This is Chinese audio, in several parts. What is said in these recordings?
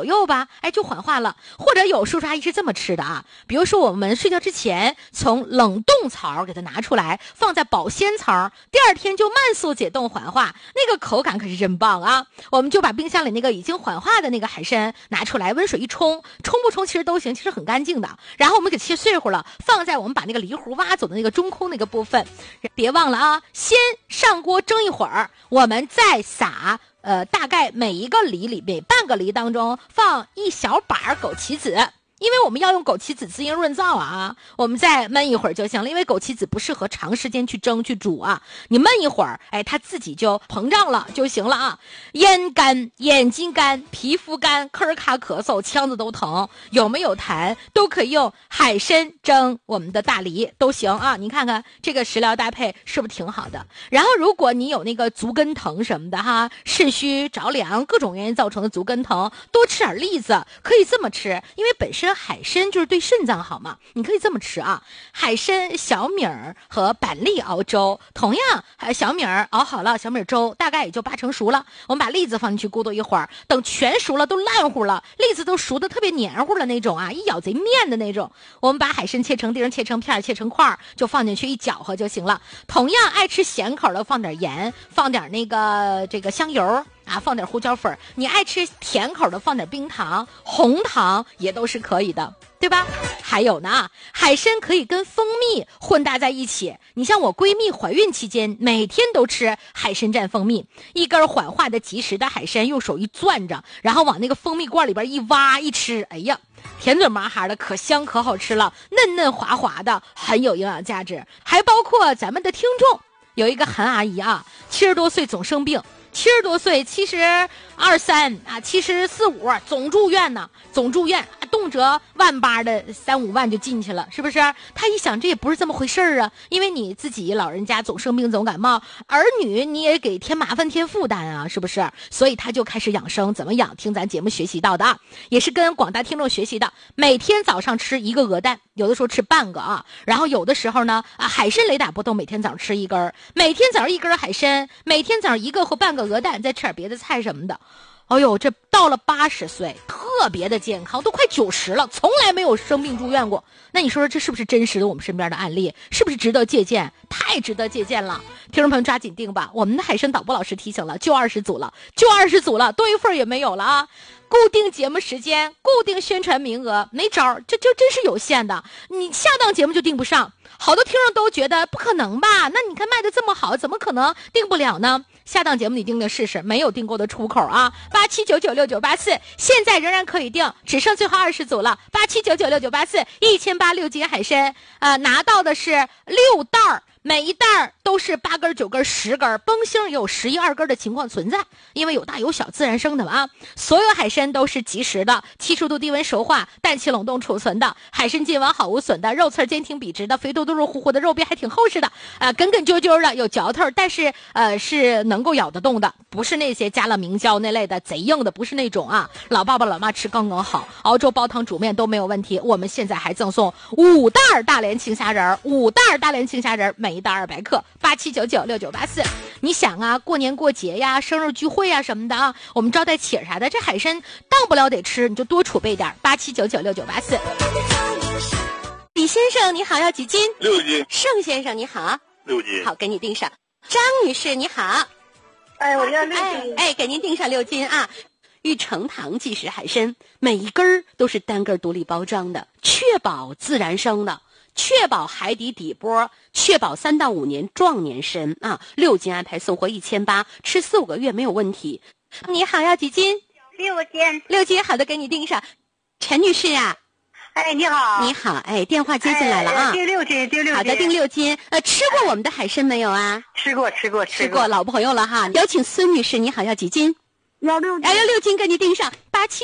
左右吧，哎，就缓化了。或者有叔叔阿姨是这么吃的啊，比如说我们睡觉之前从冷冻槽给它拿出来，放在保鲜槽，第二天就慢速解冻缓化，那个口感可是真棒啊。我们就把冰箱里那个已经缓化的那个海参拿出来，温水一冲，冲不冲其实都行，其实很干净的。然后我们给切碎乎了，放在我们把那个梨核挖走的那个中空那个部分。别忘了啊，先上锅蒸一会儿，我们再撒大概每一个梨里每半个梨当中放一小把枸杞子，因为我们要用枸杞子滋阴润燥啊，我们再焖一会儿就行了。因为枸杞子不适合长时间去蒸去煮啊，你焖一会儿，哎，它自己就膨胀了就行了啊。咽干、眼睛干、皮肤干、咳卡咳嗽、腔子都疼，有没有痰都可以用海参蒸我们的大梨都行啊。你看看这个食疗搭配是不是挺好的？然后如果你有那个足跟疼什么的哈，肾虚着凉各种原因造成的足跟疼，多吃点栗子，可以这么吃，因为本身海参就是对肾脏好嘛，你可以这么吃啊。海参、小米儿和板栗熬粥，同样小米儿熬好了，小米粥大概也就80%熟了，我们把栗子放进去咕嘟一会儿，等全熟了都烂乎了，栗子都熟的特别黏糊了那种啊，一咬贼面的那种，我们把海参切成丁，切成片，切成块，就放进去一搅和就行了。同样爱吃咸口的放点盐，放点那个这个香油啊，放点胡椒粉，你爱吃甜口的放点冰糖、红糖也都是可以的，对吧？还有呢，海参可以跟蜂蜜混搭在一起。你像我闺蜜怀孕期间，每天都吃海参蘸蜂蜜，一根缓化的即食的海参，用手一攥着，然后往那个蜂蜜罐里边一挖一吃，哎呀，甜嘴麻哈的，可香可好吃了，嫩嫩滑滑的，很有营养价值。还包括咱们的听众，有一个韩阿姨啊，70多岁总生病。70多岁，72、3啊，74、5总住院呢，总住院，动辄万八的3、5万就进去了，是不是？他一想，这也不是这么回事啊，因为你自己老人家总生病总感冒，儿女你也给添麻烦添负担啊，是不是？所以他就开始养生，怎么养？听咱节目学习到的啊，也是跟广大听众学习的。每天早上吃1个鹅蛋，有的时候吃半个啊，然后有的时候呢海参雷打不动，每天早上吃1根，每天早上1根海参，每天早上1个或半个鹅蛋，再吃点别的菜什么的。哎呦，这到了80岁，特别的健康，都快90了，从来没有生病住院过。那你说说，这是不是真实的我们身边的案例？是不是值得借鉴？太值得借鉴了！听众朋友抓紧定吧，我们的海参导播老师提醒了，就20组了，就20组了，多一份也没有了啊！固定节目时间，固定宣传名额，没招，这就真是有限的。你下档节目就订不上，好多听众都觉得不可能吧？那你看卖的这么好，怎么可能订不了呢？下档节目你订的试试，没有订购的出口啊！87996984，现在仍然可以订，只剩最后20组了。87996984，1086斤海参，拿到的是6袋，每一袋都是8根、9根、10根，崩星也有11、2根的情况存在，因为有大有小，自然生的嘛。所有海参都是即食的，70度低温熟化，氮气冷冻储存的，海参尽完好无损的，肉刺坚挺笔直的，肥嘟嘟肉乎乎的，肉边还挺厚实的，梗梗啾啾的，有嚼头，但是是能够咬得动的，不是那些加了明胶那类的贼硬的，不是那种啊。老爸爸老妈吃刚刚好，熬粥煲汤煮面都没有问题。我们现在还赠送5袋大连青虾仁，5袋大连青虾仁，每一袋200克，87996984。你想啊，过年过节呀，生日聚会呀什么的啊，我们招待企啥的，这海参当不了得吃，你就多储备点，87996984。李先生你好，要几斤？6斤。盛先生你好，6斤。好，给你订上。张女士你好， 我要6斤。 给您订上6斤啊。玉成堂即食海参，每一根都是单根独立包装的，确保自然生的，确保海底底波，确保3到5年壮年参啊！6斤安排送货1800，吃4、5个月没有问题。你好，要几斤 ？6斤。 6斤，好的，给你订上。陈女士啊， 你好。 你好，电话接进来了啊。 订6斤，订6斤。 好的，订6斤。吃过我们的海参没有啊？ 吃过， 老朋友了哈。有请孙女士，你好，要几斤？ 要6斤。 要6斤，给你订上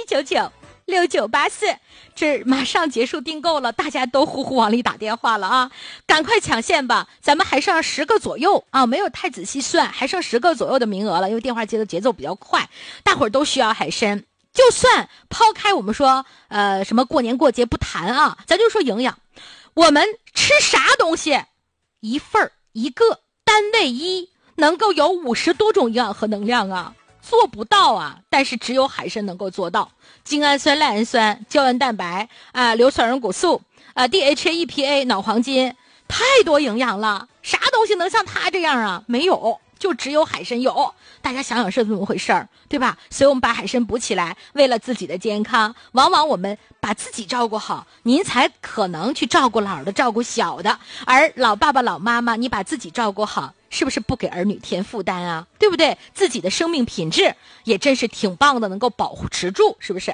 87996984。这马上结束订购了，大家都呼呼往里打电话了啊！赶快抢线吧，咱们还剩10个左右啊，没有太仔细算，还剩10个左右的名额了，因为电话接的节奏比较快，大伙儿都需要海参。就算抛开我们说什么过年过节不谈啊，咱就说营养，我们吃啥东西1份1个单位1能够有50多种营养和能量啊！ 做不到啊，但是只有海参能够做到。精氨酸、赖氨酸、胶原蛋白硫酸软骨素DHA、EPA、脑黄金，太多营养了，啥东西能像它这样啊？没有，就只有海参有。大家想想是怎么回事儿，对吧？所以我们把海参补起来，为了自己的健康，往往我们把自己照顾好，您才可能去照顾老的，照顾小的。而老爸爸、老妈妈，你把自己照顾好，是不是不给儿女添负担啊？对不对？自己的生命品质也真是挺棒的，能够保持住，是不是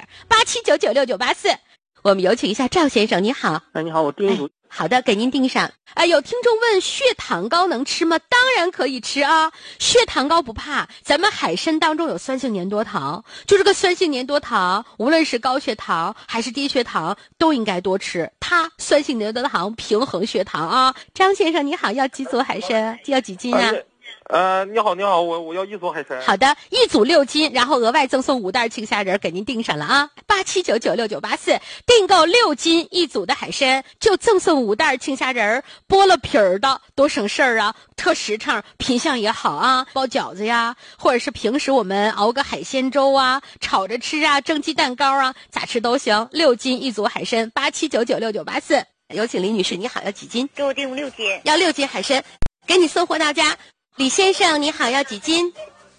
？87996984，我们有请一下赵先生，你好。 你好，我订一组。 好的，给您订上。有听众问血糖高能吃吗？当然可以吃啊，血糖高不怕。咱们海参当中有酸性粘多糖，就这个酸性粘多糖，无论是高血糖还是低血糖，都应该多吃。它酸性粘多糖平衡血糖啊。张先生你好，要几组海参？要几斤啊？ 你好，我要一组海参。 好的，一组6斤，然后额外赠送5袋青虾仁，给您订上了啊。87996984，订购6斤一组的海参，就赠送5袋青虾仁，剥了皮儿的，多省事儿啊，特实诚，品相也好啊，包饺子呀，或者是平时我们熬个海鲜粥啊，炒着吃啊，蒸鸡蛋糕啊，咋吃都行。6斤一组海参，87996984。有请李女士，你好，要几斤？ 给我订6斤。 要6斤海参，给你送货到家。李先生你好，要几斤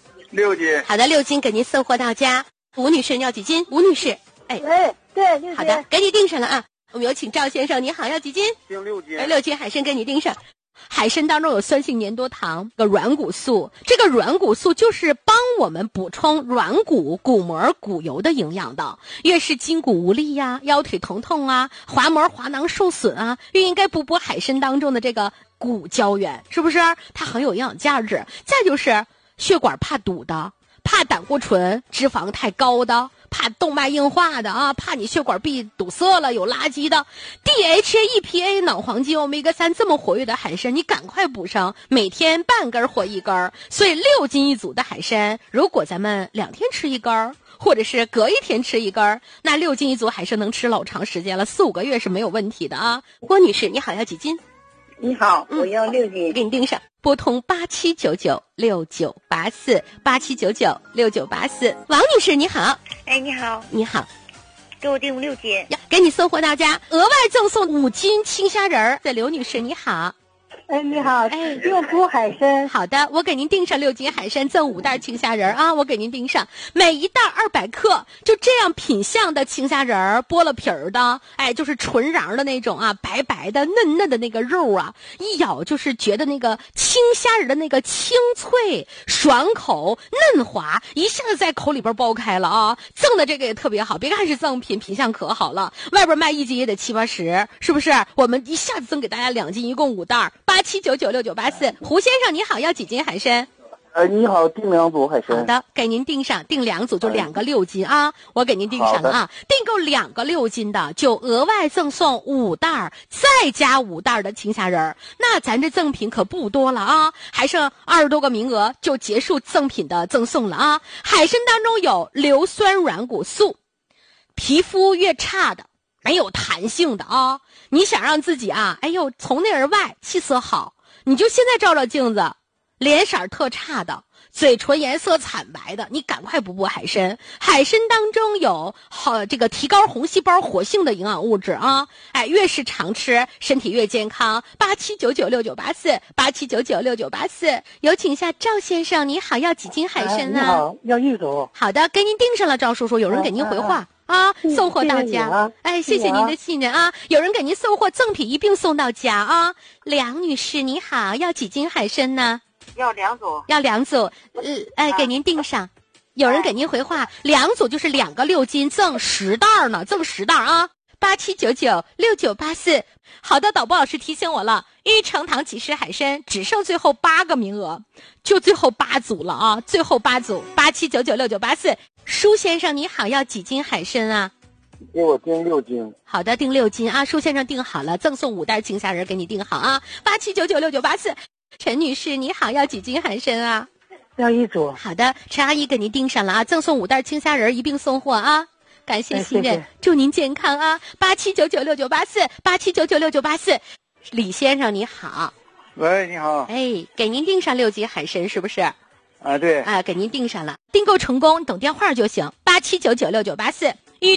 ？6斤。 好的，6斤给您送货到家。吴女士你要几斤？吴女士， 对，6斤。 好的，给你订上了啊。我们有请赵先生，你好，要几斤？ 订6斤。 6斤海参给你订上。海参当中有酸性粘多糖和软骨素，这个软骨素就是帮我们补充软骨、骨膜、骨油的营养的。越是筋骨无力呀、腰腿疼痛啊、滑膜滑囊受损啊，越应该补补海参当中的这个骨胶原，是不是？它很有营养价值。再就是血管怕堵的，怕胆固醇脂肪太高的，怕动脉硬化的啊，怕你血管壁堵塞了有垃圾的。 DHA EPA 脑黄金 Omega 3这么活跃的海参，你赶快补上，每天半根或1根。所以6斤一组的海参，如果咱们2天吃1根，或者是隔1天吃1根，那6斤一组海参能吃老长时间了，4、5个月是没有问题的啊。郭女士你好，要几斤？ 你好，我要6斤。 给你订上，拨通87996984，87996984。王女士你好。 你好。 你好， 给我订6斤。 给你送货到家，额外赠送5斤青虾仁儿。刘女士你好。 你好，6股海参。 好的，我给您订上6斤海参，赠5袋青虾仁啊，我给您订上，每一袋200克，就这样品相的青虾仁儿，剥了皮儿的，就是纯瓤的那种啊，白白的嫩嫩的那个肉啊，一咬就是觉得那个青虾仁的那个清脆、爽口、嫩滑，一下子在口里边爆开了啊！赠的这个也特别好，别看是赠品，品相可好了，外边卖1斤也得70、80，是不是？我们一下子赠给大家2斤，一共5袋。87996984，胡先生你好，要几斤海参？ 你好，订2组海参。 好的，给您订上，订2组就2个6斤啊，我给您订上了啊。订购2个6斤的，就额外赠送5袋，再加5袋的青虾仁。那咱这赠品可不多了啊，还剩20多个名额就结束赠品的赠送了啊。海参当中有硫酸软骨素，皮肤越差的，没有弹性的啊，你想让自己啊，从内而外气色好，你就现在照照镜子，脸色特差的，嘴唇颜色惨白的，你赶快补海参。海参当中有这个提高红细胞活性的营养物质啊，越是常吃，身体越健康。87996984， 87996984，有请下赵先生，你好，要几斤海参呢？ 你好，要1组。 好的，给您订上了，赵叔叔，有人给您回话。送货到家。谢谢您的信任啊！有人给您送货，赠品一并送到家啊！梁女士你好，要几斤海参呢？ 要2组。 要2组，给您订上。有人给您回话，2组就是2个6斤，赠10袋呢，赠10袋啊！87996984。好的，导播老师提醒我了，玉成堂起司海参只剩最后8个名额，就最后8组了啊！最后8组，87996984。舒先生你好，要几斤海参啊？ 给我订6斤。 好的，订6斤啊，舒先生订好了，赠送5袋青虾仁给你订好啊。87996984。陈女士你好，要几斤海参啊？ 要1组。 好的，陈阿姨给您订上了啊，赠送5袋青虾仁一并送货啊。感谢信任，祝您健康啊！87996984， 87996984。李先生你好。 喂，你好。 给您订上6斤海参是不是？ 啊，对。 给您订上了，订购成功，等电话就行，87996984。